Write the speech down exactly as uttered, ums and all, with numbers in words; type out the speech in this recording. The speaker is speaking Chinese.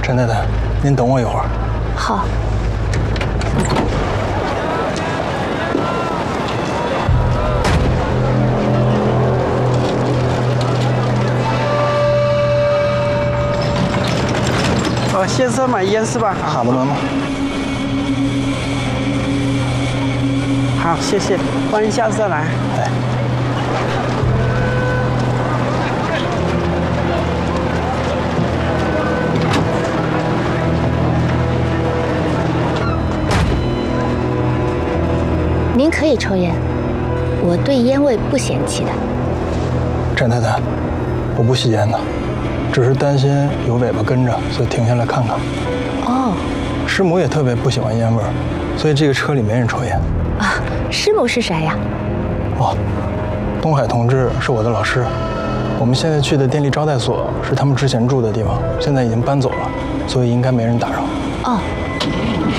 陈太太，您等我一会儿。 好。 哦，先生买烟是吧？ 好的，妈妈。 好，谢谢，欢迎下次再来。 哎。 您可以抽烟，我对烟味不嫌弃的。 陈太太，我不吸烟的，只是担心有尾巴跟着，所以停下来看看。 哦。 师母也特别不喜欢烟味儿，所以这个车里没人抽烟。 啊，师母是谁呀？ 哦，东海同志是我的老师。我们现在去的电力招待所是他们之前住的地方，现在已经搬走了，所以应该没人打扰。 哦。